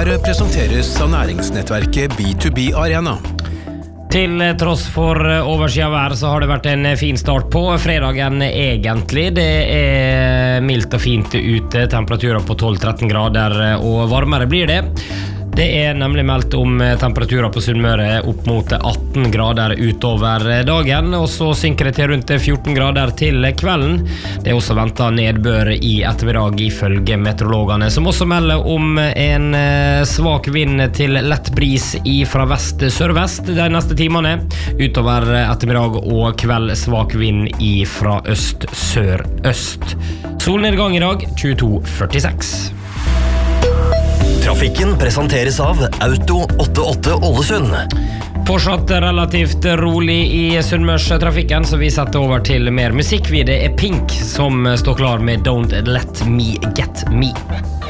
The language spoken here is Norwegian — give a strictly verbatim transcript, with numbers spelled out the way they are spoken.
Her presenteres av næringsnettverket B to B Arena. Til tross for overskyet vær så har det vært en fin start på fredagen egentlig. Det er mildt og fint ute, temperaturer på tolv til tretten grader og varmere blir det. Det er nemlig meldt om temperaturer på Sunnmøre opp mot atten grader utover dagen, og så synker det til rundt fjorten grader til kvelden. Det er også ventet nedbør i ettermiddag ifølge meteorologene, som også melder om en svak vind til lett bris fra vest-sørvest de neste timene. Utover ettermiddag og kveld svak vind fra øst-sør-øst. Solnedgang i dag tjueto førtiseks. Trafikken presenteres av Auto åttiåtte Ålesund. Fortsatt relativt rolig i Sunnmørstrafikken, så vi setter over til mer musikk. Det er Pink som står klar med Don't Let Me Get Me.